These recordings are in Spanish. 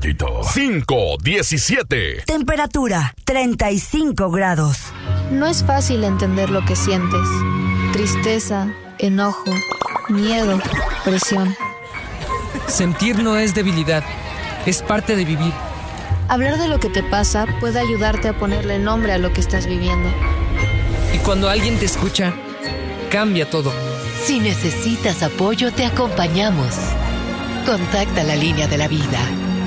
Gallito. 5:17. Temperatura 35 grados. No es fácil entender lo que sientes. Tristeza, enojo, miedo, presión. Sentir no es debilidad, es parte de vivir. Hablar de lo que te pasa puede ayudarte a ponerle nombre a lo que estás viviendo. Y cuando alguien te escucha, cambia todo. Si necesitas apoyo, te acompañamos. Contacta la línea de la vida.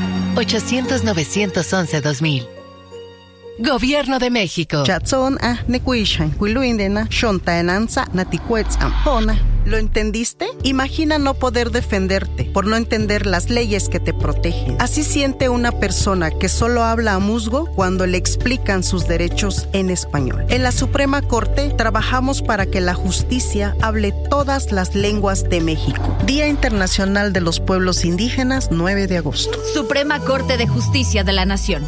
800-911-2000. Gobierno de México. ¿Lo entendiste? Imagina no poder defenderte por no entender las leyes que te protegen. Así siente una persona que solo habla a musgo cuando le explican sus derechos en español. En la Suprema Corte trabajamos para que la justicia hable todas las lenguas de México. Día Internacional de los Pueblos Indígenas, 9 de agosto. Suprema Corte de Justicia de la Nación.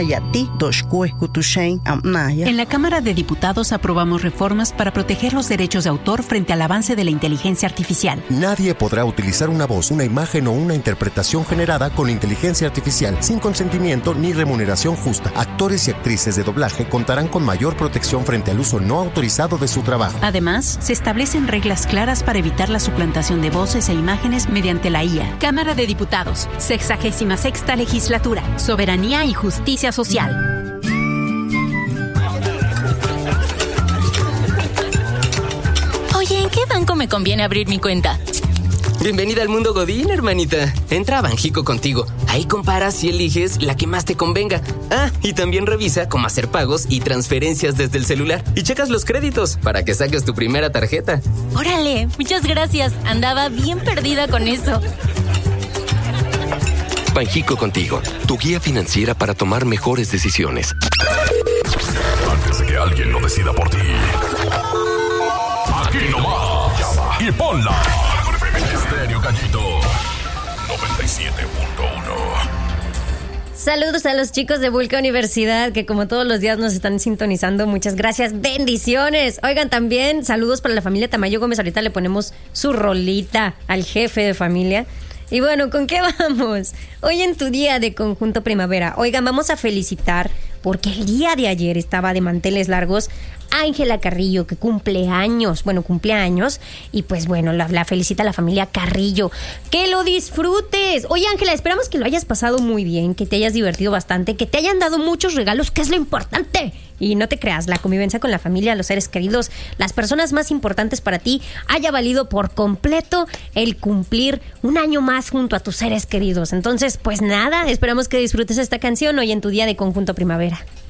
En la Cámara de Diputados aprobamos reformas para proteger los derechos de autor frente al avance de la inteligencia artificial. Nadie podrá utilizar una voz, una imagen o una interpretación generada con inteligencia artificial sin consentimiento ni remuneración justa. Actores y actrices de doblaje contarán con mayor protección frente al uso no autorizado de su trabajo. Además, se establecen reglas claras para evitar la suplantación de voces e imágenes mediante la IA. Cámara de Diputados, 66ª Legislatura, Soberanía y Justicia Social. Oye, ¿en qué banco me conviene abrir mi cuenta? Bienvenida al mundo Godín, hermanita. Entra a Banjico Contigo. Ahí comparas y eliges la que más te convenga. Ah, y también revisa cómo hacer pagos y transferencias desde el celular. Y checas los créditos para que saques tu primera tarjeta. Órale, muchas gracias. Andaba bien perdida con eso. Banjico Contigo, tu guía financiera para tomar mejores decisiones. Antes de que alguien lo decida por ti. Aquí nomás. Llama y ponla. Estéreo Gallito 97.1. Saludos a los chicos de Vulca Universidad que como todos los días nos están sintonizando. Muchas gracias, bendiciones. Oigan, también saludos para la familia Tamayo Gómez. Ahorita le ponemos su rolita al jefe de familia. Y bueno, ¿con qué vamos? Hoy en tu día de Conjunto Primavera. Oigan, vamos a felicitar porque el día de ayer estaba de manteles largos Ángela Carrillo, que cumple años. Y pues bueno, la felicita a la familia Carrillo. ¡Que lo disfrutes! Oye, Ángela, esperamos que lo hayas pasado muy bien, que te hayas divertido bastante, que te hayan dado muchos regalos, que es lo importante. Y no te creas, la convivencia con la familia, los seres queridos, las personas más importantes para ti, haya valido por completo el cumplir un año más junto a tus seres queridos. Entonces, pues nada, esperamos que disfrutes esta canción hoy en tu día de Conjunto Primavera.